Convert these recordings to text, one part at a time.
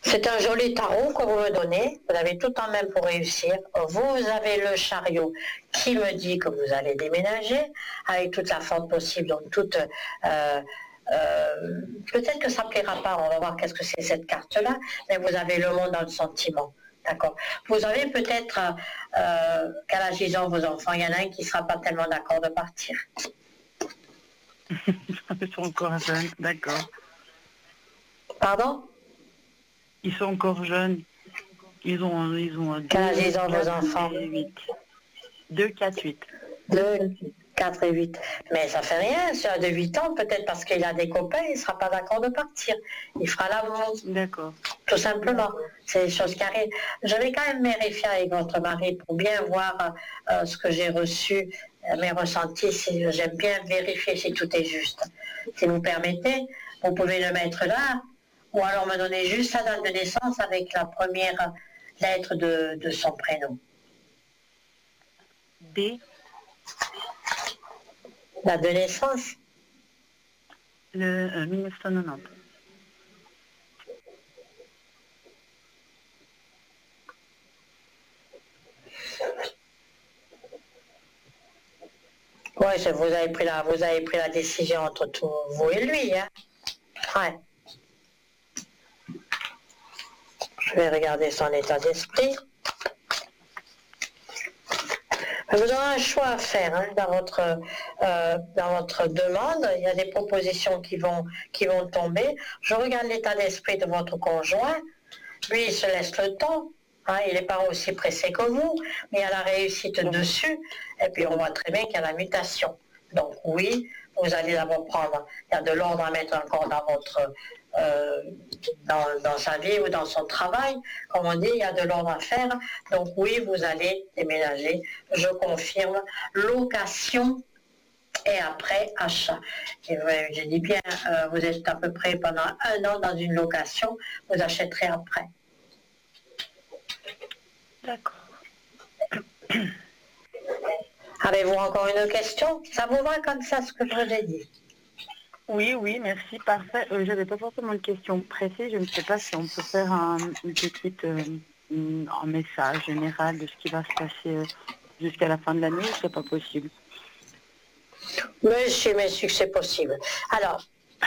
C'est un joli tarot que vous me donnez. Vous avez tout en même pour réussir. Vous avez le chariot qui me dit que vous allez déménager avec toute la force possible. Donc peut-être que ça ne plaira pas. On va voir qu'est-ce que c'est cette carte-là. Mais vous avez le monde dans le sentiment. D'accord. Vous avez peut-être, quel âge ils ont vos enfants? Il y en a un qui ne sera pas tellement d'accord de partir. Ils sont encore jeunes, d'accord. Pardon? Ils sont encore jeunes. Ils ont Quel âge 2, ils ont vos 4 enfants? et 8. 2, 4, 8. 2, 4 et 8. Mais ça fait rien, c'est un de 8 ans, peut-être parce qu'il a des copains, il ne sera pas d'accord de partir. Il fera l'amour. D'accord. Tout simplement. C'est des choses qui arrivent. Je vais quand même vérifier avec votre mari pour bien voir ce que j'ai reçu, mes ressentis. J'aime bien vérifier si tout est juste. Si vous permettez, vous pouvez le mettre là, ou alors me donner juste sa date de naissance avec la première lettre de son prénom. D. Date de naissance? Le 1990. Oui, vous avez pris la décision entre tout, vous et lui, hein? Ouais. Je vais regarder son état d'esprit. Vous aurez un choix à faire hein, dans votre demande. Il y a des propositions qui vont tomber. Je regarde l'état d'esprit de votre conjoint. Lui, il se laisse le temps. Hein, il n'est pas aussi pressé que vous, mais il y a la réussite dessus. Et puis on voit très bien qu'il y a la mutation. Donc oui, vous allez d'abord prendre. Il y a de l'ordre à mettre encore dans votre dans sa vie ou dans son travail. Comme on dit, il y a de l'ordre à faire. Donc oui, vous allez déménager. Je confirme. Location et après achat. Et je dis bien, vous êtes à peu près pendant 1 an dans une location, vous achèterez après. D'accord. Avez-vous encore une question? Ça vous va comme ça ce que je vous ai dit? Oui, merci, parfait. Je n'avais pas forcément une question précise. Je ne sais pas si on peut faire une petite un message général de ce qui va se passer jusqu'à la fin de l'année ou c'est pas possible? Monsieur que c'est possible. Alors,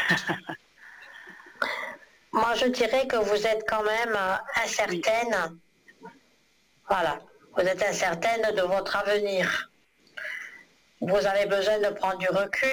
moi je dirais que vous êtes quand même incertaine. Oui. Voilà, vous êtes incertaine de votre avenir. Vous avez besoin de prendre du recul.